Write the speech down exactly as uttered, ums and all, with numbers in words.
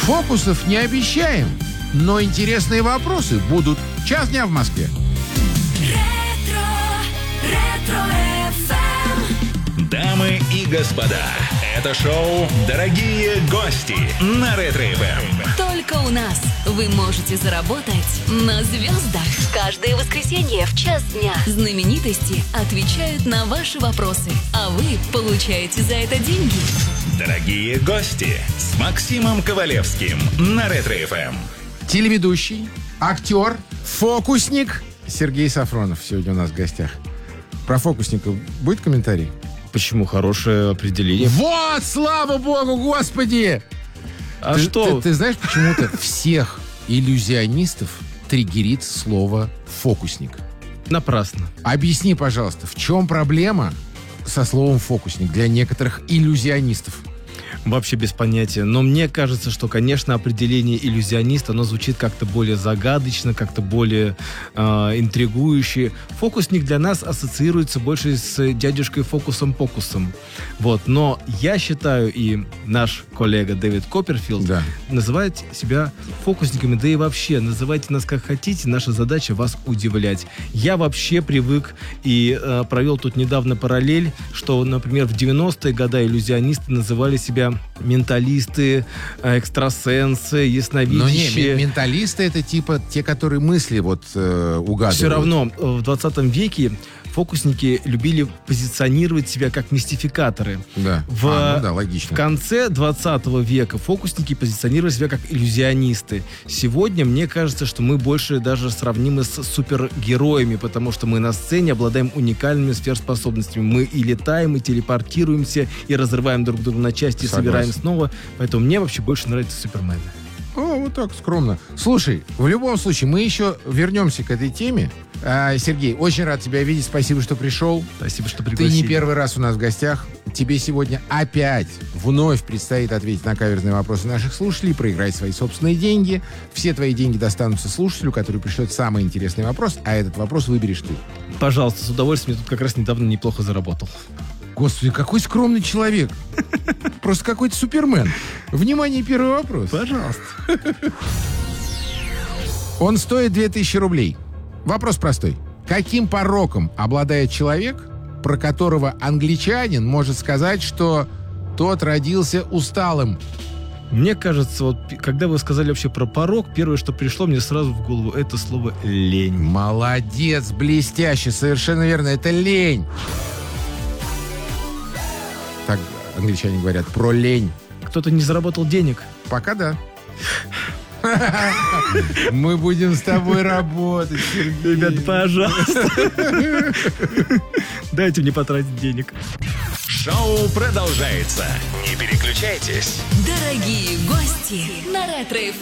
Фокусов не обещаем, но интересные вопросы будут. Час дня в Москве. Дамы и господа, это шоу «Дорогие гости» на Ретро-эф эм. Только у нас вы можете заработать на звездах. Каждое воскресенье в час дня знаменитости отвечают на ваши вопросы, а вы получаете за это деньги. «Дорогие гости» с Максимом Ковалевским на Ретро-эф эм. Телеведущий, актер, фокусник Сергей Сафронов сегодня у нас в гостях. Про фокусника будет комментарий? Почему? Хорошее определение. Вот, слава богу, господи! А ты, что? Ты, ты знаешь, почему-то всех иллюзионистов триггерит слово «фокусник». Напрасно. Объясни, пожалуйста, в чем проблема со словом «фокусник» для некоторых иллюзионистов? Вообще без понятия. Но мне кажется, что, конечно, определение иллюзиониста, оно звучит как-то более загадочно, как-то более э, интригующе. Фокусник для нас ассоциируется больше с дядюшкой Фокусом-Покусом. Вот. Но я считаю, и наш коллега Дэвид Копперфилд да. называет себя фокусниками, да и вообще, называйте нас как хотите, наша задача вас удивлять. Я вообще привык и э, провел тут недавно параллель, что, например, в девяностые годы иллюзионисты называли себя менталисты, экстрасенсы, ясновидящие. Но не, менталисты — это типа те, которые мысли вот э, угадывают. Все равно в двадцатом веке фокусники любили позиционировать себя как мистификаторы. Да. В, а, ну да, логично. В конце двадцатого века фокусники позиционировали себя как иллюзионисты. Сегодня мне кажется, что мы больше даже сравнимы с супергероями, потому что мы на сцене обладаем уникальными сверхспособностями. Мы и летаем, и телепортируемся, и разрываем друг друга на части, и Согласен. собираем снова. Поэтому мне вообще больше нравится Супермен. О, вот так, скромно. Слушай, в любом случае, мы еще вернемся к этой теме. А, Сергей, очень рад тебя видеть. Спасибо, что пришел. Спасибо, что Ты пригласили. не первый раз у нас в гостях. Тебе сегодня опять вновь предстоит ответить на каверзные вопросы наших слушателей, проиграть свои собственные деньги. Все твои деньги достанутся слушателю, который пришлет самый интересный вопрос, а этот вопрос выберешь ты. Пожалуйста, с удовольствием. Я тут как раз недавно неплохо заработал. Господи, какой скромный человек. Просто какой-то супермен. Внимание, первый вопрос. Пожалуйста. Он стоит две тысячи рублей. Вопрос простой. Каким пороком обладает человек, про которого англичанин может сказать, что тот родился усталым? Мне кажется, вот когда вы сказали вообще про порок, первое, что пришло мне сразу в голову, это слово «лень». Молодец, блестяще, совершенно верно, это лень. Так англичане говорят про лень. Кто-то не заработал денег. Пока да. Мы будем с тобой работать, Сергей. Ребят, пожалуйста. Дайте мне потратить денег. Шоу продолжается. Не переключайтесь. Дорогие гости на Ретро-эф